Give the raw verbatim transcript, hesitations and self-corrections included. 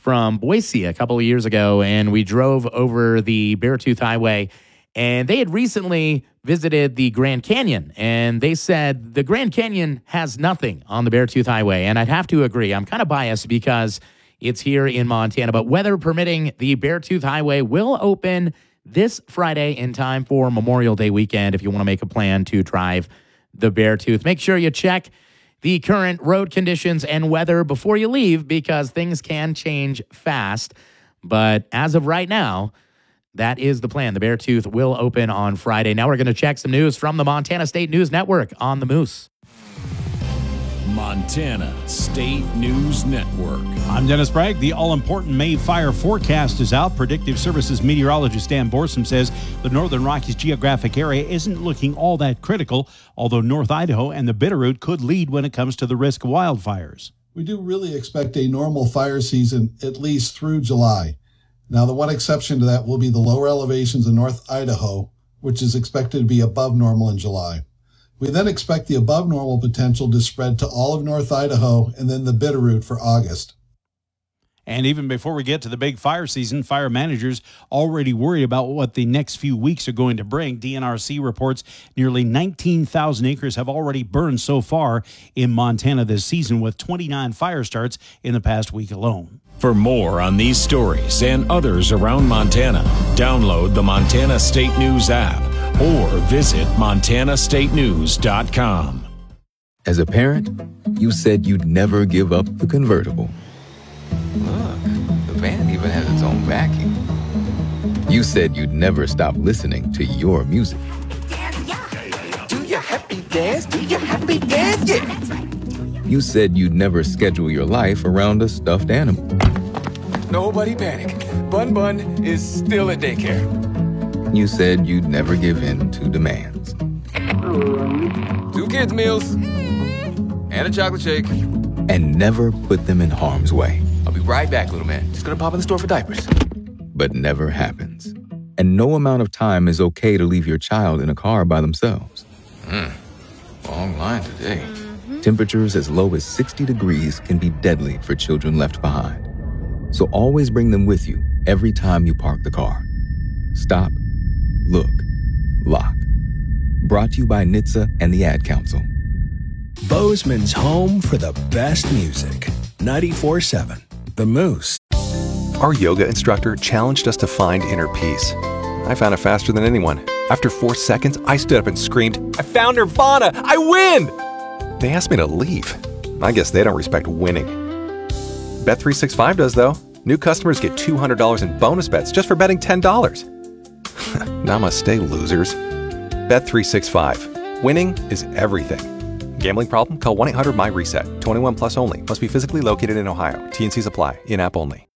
from Boise a couple of years ago, and we drove over the Beartooth Highway, and they had recently visited the Grand Canyon, and they said the Grand Canyon has nothing on the Beartooth Highway, and I'd have to agree. I'm kind of biased because it's here in Montana, but weather permitting, the Beartooth Highway will open this Friday in time for Memorial Day weekend if you want to make a plan to drive the Beartooth. Make sure you check the current road conditions and weather before you leave because things can change fast. But as of right now, that is the plan. The Beartooth will open on Friday. Now we're going to check some news from the Montana State News Network on the Moose. Montana State News Network. I'm Dennis Bragg. The all-important May fire forecast is out. Predictive Services meteorologist Dan Borsom says the Northern Rockies geographic area isn't looking all that critical, although North Idaho and the Bitterroot could lead when it comes to the risk of wildfires. We do really expect a normal fire season at least through July. Now, the one exception to that will be the lower elevations in North Idaho, which is expected to be above normal in July. We then expect the above normal potential to spread to all of North Idaho and then the Bitterroot for August. And even before we get to the big fire season, fire managers already worried about what the next few weeks are going to bring. D N R C reports nearly nineteen thousand acres have already burned so far in Montana this season, with twenty-nine fire starts in the past week alone. For more on these stories and others around Montana, download the Montana State News app or visit montana state news dot com. As a parent, you said you'd never give up the convertible. Look, the van even has its own vacuum. You said you'd never stop listening to your music. Do your happy dance, do your happy dance, yeah. You said you'd never schedule your life around a stuffed animal. Nobody panic. Bun Bun is still at daycare. You said you'd never give in to demands. Two kids' meals and a chocolate shake. And never put them in harm's way. I'll be right back, little man. Just gonna pop in the store for diapers. But never happens. And no amount of time is okay to leave your child in a car by themselves. Hmm, long line today. Temperatures as low as sixty degrees can be deadly for children left behind. So always bring them with you every time you park the car. Stop, look, lock. Brought to you by N H T S A and the Ad Council. Bozeman's home for the best music. ninety-four seven The Moose. Our yoga instructor challenged us to find inner peace. I found it faster than anyone. After four seconds, I stood up and screamed, "I found Nirvana! I win!" They asked me to leave. I guess they don't respect winning. Bet three sixty-five does, though. New customers get two hundred dollars in bonus bets just for betting ten dollars. Namaste, losers. Bet three sixty-five. Winning is everything. Gambling problem? Call one eight hundred M Y RESET. twenty-one plus only. Must be physically located in Ohio. T and Cs apply. In-app only.